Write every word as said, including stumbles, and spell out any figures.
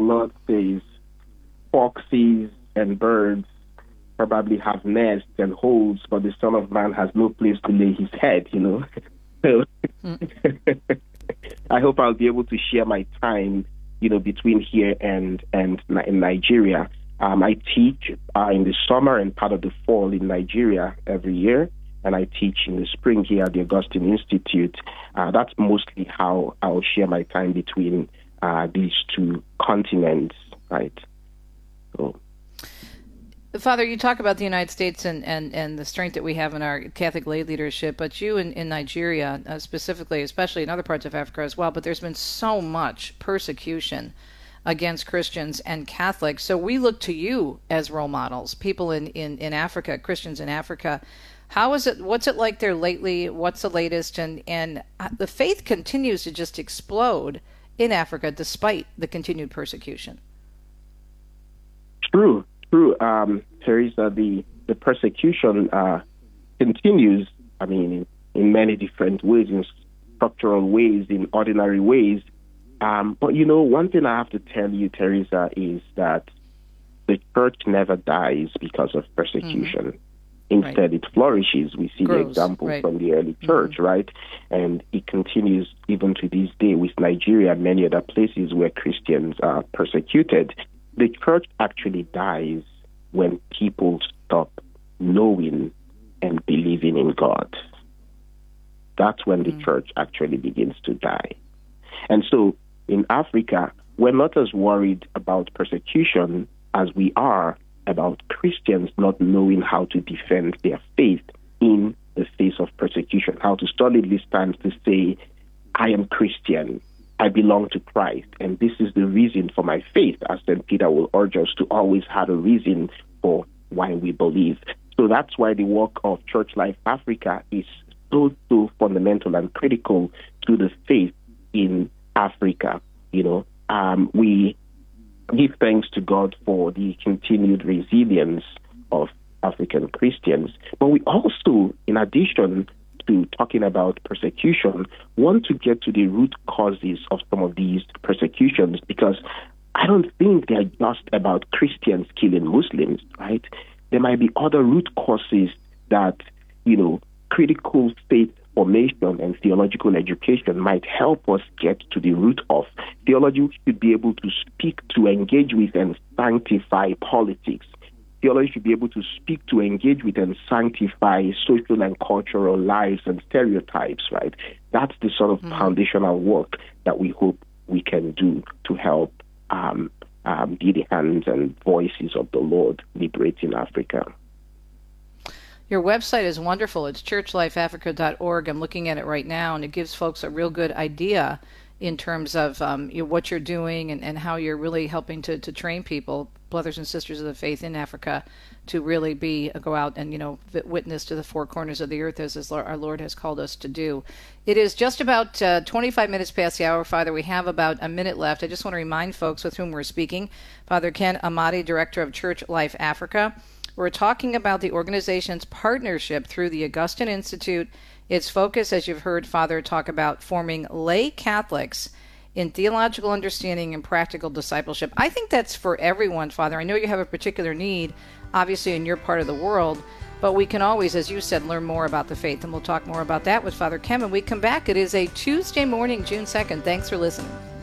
Lord says foxes and birds probably have nests and holes, but the Son of Man has no place to lay his head, you know. So mm. I hope I'll be able to share my time, you know, between here and, and in Nigeria. Um, I teach uh, in the summer and part of the fall in Nigeria every year, and I teach in the spring here at the Augustine Institute. Uh, that's mostly how I'll share my time between uh, these two continents, right? So. Father, you talk about the United States and, and, and the strength that we have in our Catholic lay leadership, but you in, in Nigeria uh, specifically, especially in other parts of Africa as well, but there's been so much persecution against Christians and Catholics. So we look to you as role models, people in, in, in Africa, Christians in Africa. How is it, what's it like there lately? What's the latest? And, and the faith continues to just explode in Africa despite the continued persecution. True. True, um, Teresa, the, the persecution uh, continues, I mean, in, in many different ways, in structural ways, in ordinary ways. Um, but, you know, one thing I have to tell you, Teresa, is that the church never dies because of persecution. Mm-hmm. Instead, right. It flourishes. We see Grows, the example right. from the early church, mm-hmm. right? And it continues even to this day with Nigeria and many other places where Christians are persecuted. The church actually dies when people stop knowing and believing in God. That's when mm-hmm. the church actually begins to die. And so in Africa, we're not as worried about persecution as we are about Christians not knowing how to defend their faith in the face of persecution, how to solidly stand to say, I am Christian. I belong to Christ, and this is the reason for my faith, as Saint Peter will urge us to always have a reason for why we believe. So that's why the work of Church Life Africa is so, so fundamental and critical to the faith in Africa. You know, um, we give thanks to God for the continued resilience of African Christians, but we also, in addition to talking about persecution, want to get to the root causes of some of these persecutions, because I don't think they're just about Christians killing Muslims, right? There might be other root causes that, you know, critical faith formation and theological education might help us get to the root of. Theology should be able to speak to, engage with, and sanctify politics. Theology should be able to speak to, engage with, and sanctify social and cultural lives and stereotypes, right? That's the sort of mm-hmm. foundational work that we hope we can do to help um, um, be the hands and voices of the Lord liberating Africa. Your website is wonderful. It's church life africa dot org. I'm looking at it right now, and it gives folks a real good idea in terms of um, you know, what you're doing and, and how you're really helping to, to train people, brothers and sisters of the faith in Africa, to really be go out and you know witness to the four corners of the earth as, as our Lord has called us to do. It is just about uh, twenty-five minutes past the hour, Father. We have about a minute left. I just want to remind folks with whom we're speaking, Father Ken Amadi, Director of Church Life Africa. We're talking about the organization's partnership through the Augustine Institute. Its focus, as you've heard Father talk about, forming lay Catholics in theological understanding and practical discipleship. I think that's for everyone, Father. I know you have a particular need, obviously, in your part of the world, but we can always, as you said, learn more about the faith, and we'll talk more about that with Father Ken when we come back. It is a Tuesday morning, June second. Thanks for listening.